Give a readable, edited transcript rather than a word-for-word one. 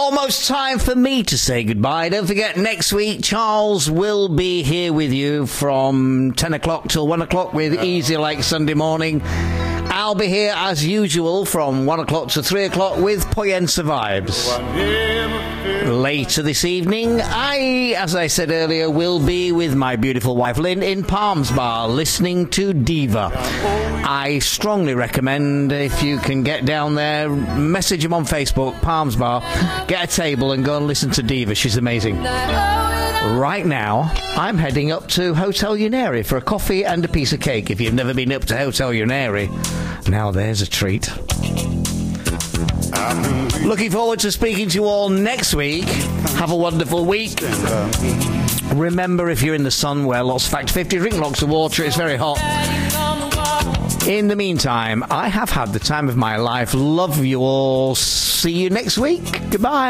Almost time for me to say goodbye. Don't forget, next week, Charles will be here with you from 10 o'clock till 1 o'clock with Easy Like Sunday Morning. I'll be here, as usual, from 1 o'clock to 3 o'clock with Poyensa Vibes. Later this evening, as I said earlier, will be with my beautiful wife Lynn in Palms Bar, listening to Diva. I strongly recommend, if you can get down there, message him on Facebook, Palms Bar, get a table and go and listen to Diva. She's amazing. Right now, I'm heading up to Hotel Uneri for a coffee and a piece of cake. If you've never been up to Hotel Uneri, now there's a treat. Looking forward to speaking to you all next week. Have a wonderful week. Remember, if you're in the sun, wear lots of Factor 50, drink lots of water, it's very hot. In the meantime, I have had the time of my life. Love you all. See you next week. Goodbye.